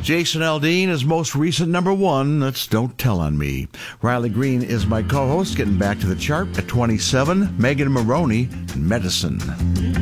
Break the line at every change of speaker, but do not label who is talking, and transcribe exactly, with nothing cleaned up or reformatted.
Jason Aldean is most recent number one. That's Don't Tell on Me. Riley Green is my co-host, getting back to the chart at twenty-seven. Megan Maroney, Medicine.